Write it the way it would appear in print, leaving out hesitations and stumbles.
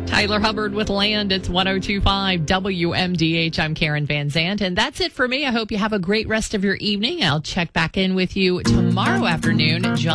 Tyler Hubbard with Land. It's 102.5 WMDH. I'm Karen Van Zant, and that's it for me. I hope you have a great rest of your evening. I'll check back in with you tomorrow afternoon.